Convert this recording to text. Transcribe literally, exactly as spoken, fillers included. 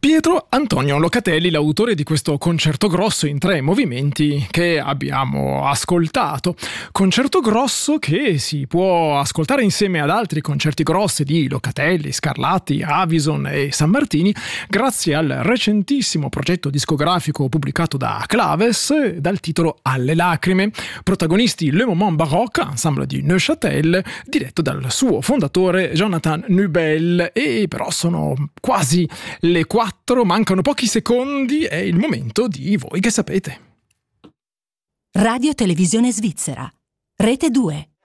Pietro Antonio Locatelli, l'autore di questo concerto grosso in tre movimenti che abbiamo ascoltato. Concerto grosso che si può ascoltare insieme ad altri concerti grossi di Locatelli, Scarlatti, Avison e Sammartini grazie al recentissimo progetto discografico pubblicato da Claves dal titolo Alle lacrime. Protagonisti Le Moment Baroque, ensemble di Neuchâtel, diretto dal suo fondatore Jonathan Nubel. E però sono quasi le quattro, mancano pochi secondi, è il momento di Voi che sapete. Radio Televisione Svizzera, Rete due.